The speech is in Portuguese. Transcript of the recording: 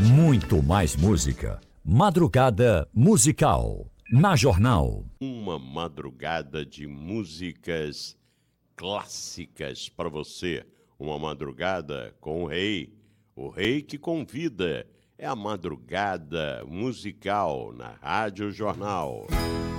Muito mais música. Madrugada musical. Na Jornal. Uma madrugada de músicas clássicas para você. Uma madrugada com o rei que convida. É a madrugada musical na Rádio Jornal.